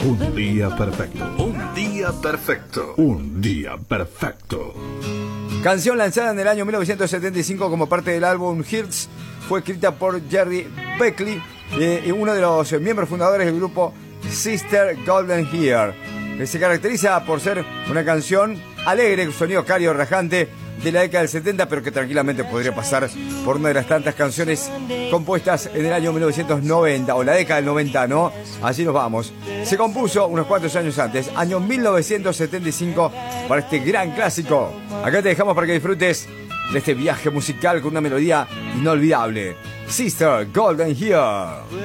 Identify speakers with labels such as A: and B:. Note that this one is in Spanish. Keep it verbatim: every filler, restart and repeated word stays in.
A: Un día perfecto. Un día perfecto. Un día perfecto.
B: Canción lanzada en el año mil novecientos setenta y cinco como parte del álbum Hits, fue escrita por Jerry Beckley, eh, uno de los miembros fundadores del grupo Sister Golden Hair. Se caracteriza por ser una canción alegre, un sonido cálido, rajante de la década del setenta, pero que tranquilamente podría pasar por una de las tantas canciones compuestas en el año mil novecientos noventa, o la década del noventa, ¿no? Allí nos vamos. Se compuso unos cuantos años antes, año mil novecientos setenta y cinco, para este gran clásico. Acá te dejamos para que disfrutes de este viaje musical con una melodía inolvidable. Sister Golden Hair.